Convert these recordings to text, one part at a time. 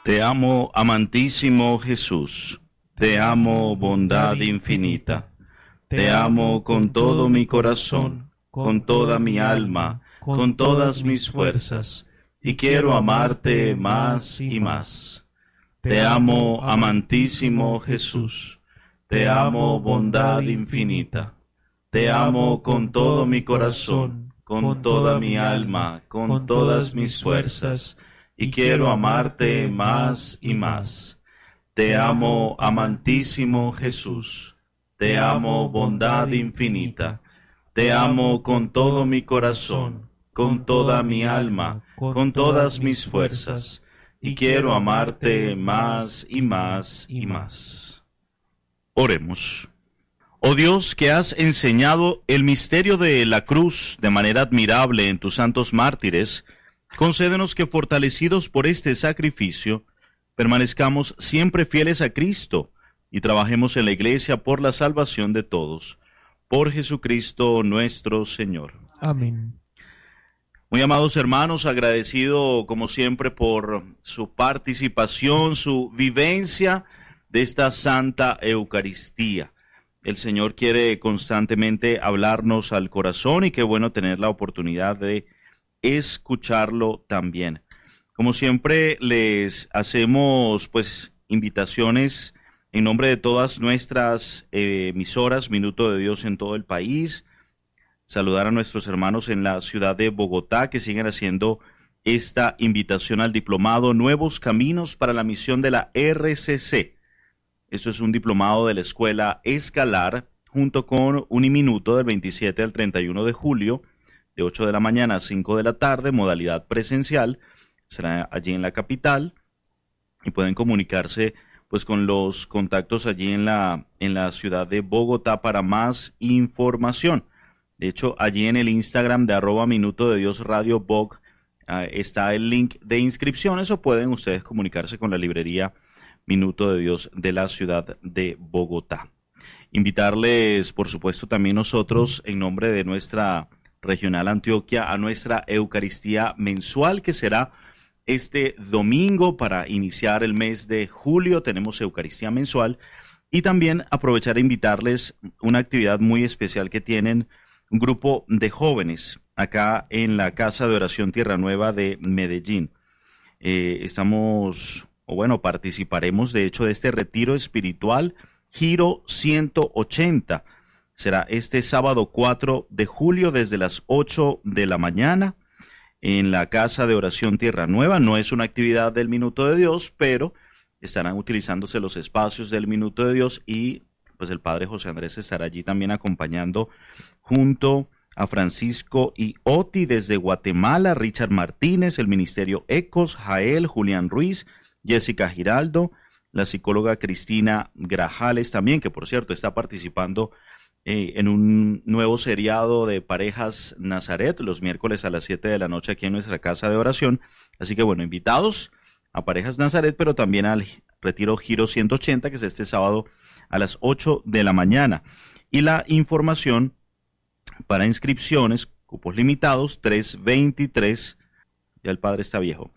Te amo, amantísimo Jesús. Te amo, bondad infinita. Te amo con todo mi corazón, con toda mi alma, con todas mis fuerzas, y quiero amarte más y más. Te amo, amantísimo Jesús. Te amo, bondad infinita. Te amo con todo mi corazón, con toda mi alma, con todas mis fuerzas, y quiero amarte más y más. Te amo, amantísimo Jesús. Te amo, bondad infinita. Te amo con todo mi corazón, con toda mi alma, con todas mis fuerzas, y quiero amarte más y más y más. Oremos. Oh Dios, que has enseñado el misterio de la cruz de manera admirable en tus santos mártires, concédenos que, fortalecidos por este sacrificio, permanezcamos siempre fieles a Cristo y trabajemos en la Iglesia por la salvación de todos. Por Jesucristo nuestro Señor. Amén. Muy amados hermanos, agradecido como siempre por su participación, su vivencia de esta Santa Eucaristía. El Señor quiere constantemente hablarnos al corazón y qué bueno tener la oportunidad de escucharlo también. Como siempre les hacemos invitaciones en nombre de todas nuestras emisoras, Minuto de Dios en todo el país. Saludar a nuestros hermanos en la ciudad de Bogotá que siguen haciendo esta invitación al diplomado Nuevos Caminos para la Misión de la RCC. Esto es un diplomado de la Escuela Escalar, junto con Uniminuto del 27 al 31 de julio, de 8 de la mañana a 5 de la tarde, modalidad presencial. Será allí en la capital y pueden comunicarse con los contactos allí en la ciudad de Bogotá para más información. De hecho, allí en el Instagram de @Minuto de Dios Radio Bog está el link de inscripciones, o pueden ustedes comunicarse con la librería Minuto de Dios de la ciudad de Bogotá. Invitarles, por supuesto, también nosotros, en nombre de nuestra regional Antioquia, a nuestra Eucaristía mensual, que será este domingo para iniciar el mes de julio. Tenemos Eucaristía mensual, y también aprovechar a invitarles una actividad muy especial que tienen un grupo de jóvenes acá en la Casa de Oración Tierra Nueva de Medellín. Participaremos de hecho de este retiro espiritual Giro 180. Será este sábado 4 de julio desde las 8 de la mañana en la Casa de Oración Tierra Nueva. No es una actividad del Minuto de Dios, pero estarán utilizándose los espacios del Minuto de Dios, y el Padre José Andrés estará allí también acompañando junto a Francisco y Oti desde Guatemala, Richard Martínez, el Ministerio Ecos, Jael, Julián Ruiz, Jessica Giraldo, la psicóloga Cristina Grajales también, que por cierto está participando en un nuevo seriado de Parejas Nazaret, los miércoles a las 7 de la noche aquí en nuestra casa de oración. Así que invitados a Parejas Nazaret, pero también al retiro Giro 180, que es este sábado a las 8 de la mañana. Y la información para inscripciones, cupos limitados, 323, ya el padre está viejo,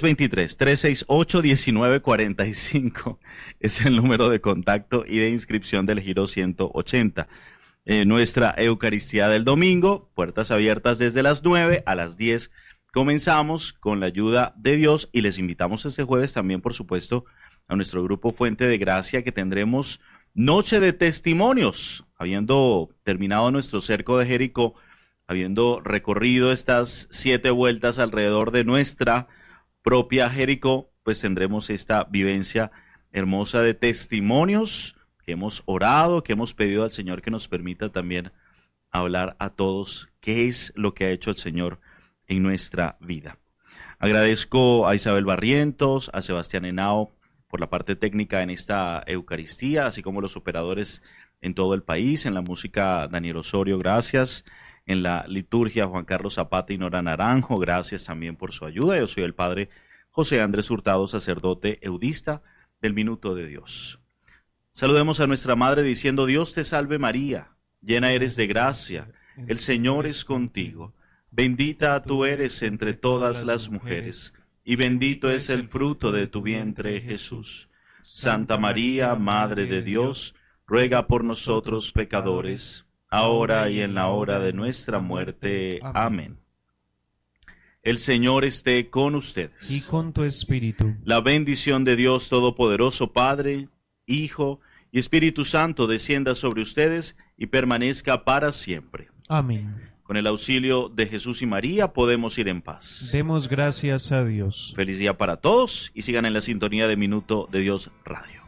323-368-1945 es el número de contacto y de inscripción del Giro 180. Nuestra Eucaristía del domingo, puertas abiertas desde las 9 a las 10. Comenzamos con la ayuda de Dios, y les invitamos este jueves también, por supuesto, a nuestro grupo Fuente de Gracia, que tendremos Noche de Testimonios. Habiendo terminado nuestro cerco de Jericó, habiendo recorrido estas 7 vueltas alrededor de nuestra propia Jericó, tendremos esta vivencia hermosa de testimonios, que hemos orado, que hemos pedido al Señor que nos permita también hablar a todos qué es lo que ha hecho el Señor en nuestra vida. Agradezco a Isabel Barrientos, a Sebastián Henao por la parte técnica en esta Eucaristía, así como los operadores en todo el país. En la música, Daniel Osorio, gracias. En la liturgia, Juan Carlos Zapata y Nora Naranjo, gracias también por su ayuda. Yo soy el Padre José Andrés Hurtado, sacerdote eudista del Minuto de Dios. Saludemos a nuestra Madre diciendo: Dios te salve María, llena eres de gracia, el Señor es contigo. Bendita tú eres entre todas las mujeres, y bendito es el fruto de tu vientre, Jesús. Santa María, Madre de Dios, ruega por nosotros pecadores, ahora y en la hora de nuestra muerte. Amén. El Señor esté con ustedes. Y con tu espíritu. La bendición de Dios Todopoderoso, Padre, Hijo y Espíritu Santo, descienda sobre ustedes y permanezca para siempre. Amén. Con el auxilio de Jesús y María podemos ir en paz. Demos gracias a Dios. Feliz día para todos y sigan en la sintonía de Minuto de Dios Radio.